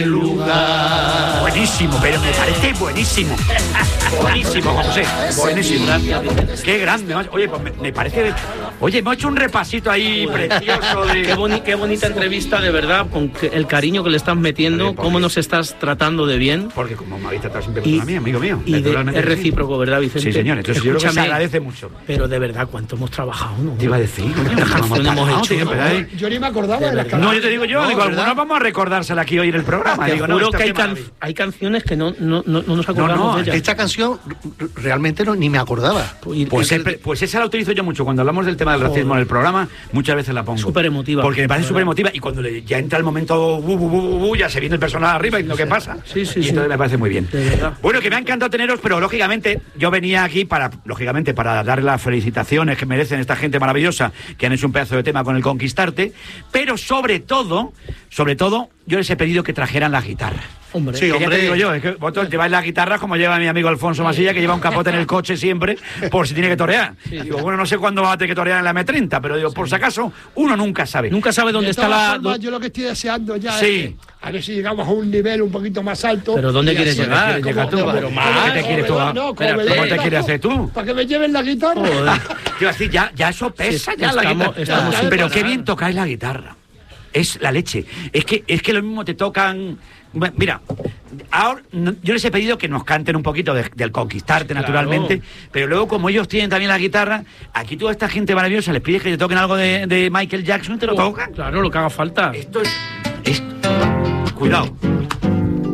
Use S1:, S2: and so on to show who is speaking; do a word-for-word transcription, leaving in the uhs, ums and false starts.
S1: lugar. Buenísimo, pero me parece buenísimo. Buenísimo, José. Buenísimo. Qué grande. Oye, pues me, me parece... Oye, hemos hecho un repasito ahí precioso de...
S2: Qué, boni qué bonita entrevista, de verdad, con que el cariño que le estás metiendo, cómo nos estás tratando de bien.
S1: Porque como me habéis tratado siempre con a mí, amigo mío.
S2: Y de, es recíproco, ¿verdad, Vicente?
S1: Sí, señor. Entonces yo creo que se agradece mucho.
S2: Pero de verdad, ¿cuánto hemos trabajado? ¿No?
S1: Te iba a decir.
S2: ¿Cuántas canciones hemos hecho?
S3: Yo, yo, yo ni me acordaba de, de las canciones.
S1: No, yo te digo yo, no, digo, algunas vamos a recordársela aquí hoy en el programa.
S2: Te
S1: digo,
S2: juro
S1: no,
S2: que hay, can hay canciones que no, no, no, no nos acordamos
S4: no, no,
S2: de ellas.
S4: Esta canción realmente no, ni me acordaba.
S1: Pues, pues, el, pues esa la utilizo yo mucho. Cuando hablamos del tema del racismo en el programa, muchas veces la pongo.
S2: Súper emotiva.
S1: Porque me parece súper emotiva. Y cuando le, ya entra el momento, bu, bu, bu, bu, ya se viene el personaje arriba y lo que pasa.
S2: Sí, sí,
S1: y
S2: sí.
S1: entonces me parece muy bien.
S2: De verdad.
S1: Bueno, que me ha encantado teneros, pero lógicamente yo venía aquí para, lógicamente, para darle las felicitaciones que merecen esta gente maravillosa que han hecho un pedazo de tema con el Conquistarte. Pero sobre todo, sobre todo, yo les he pedido que trajeran la guitarra.
S2: Hombre,
S4: sí,
S1: que
S4: hombre.
S1: Ya te digo yo, es que vosotros lleváis la guitarra como lleva mi amigo Alfonso Masilla, que lleva un capote en el coche siempre, por si tiene que torear. Sí, digo, bueno, no sé cuándo va a tener que torear en la eme treinta, pero digo, por si acaso, uno nunca sabe.
S2: Nunca sabe dónde
S3: de
S2: está la...
S3: Formas, yo lo que estoy deseando ya
S1: sí.
S3: es que, a ver si llegamos a un nivel un poquito más alto.
S2: ¿Pero dónde quieres
S3: así,
S2: llegar?
S1: ¿Quieres llegar tú?
S3: ¿Cómo,
S1: Pero
S3: cómo,
S1: más,
S3: cómo,
S1: ¿qué te quieres tú?
S3: no, ¿cómo,
S1: ¿Cómo te quieres hacer tú?
S3: Para que me lleven la guitarra.
S1: Te iba a decir, ya, ya eso pesa,
S2: Sí,
S1: ya la
S2: estamos-
S1: guitarra.
S2: estamos
S1: Ya,
S2: sin
S1: pero
S2: parar.
S1: qué bien tocáis la guitarra. Es la leche. Es que, es que lo mismo te tocan... Mira, ahora no, yo les he pedido que nos canten un poquito de, del Conquistarte,
S2: Claro.
S1: naturalmente, pero luego como ellos tienen también la guitarra, aquí toda esta gente maravillosa les pides que te toquen algo de, de Michael Jackson y te lo tocan.
S2: Claro, lo que haga falta.
S1: Esto es... es... Cuidado.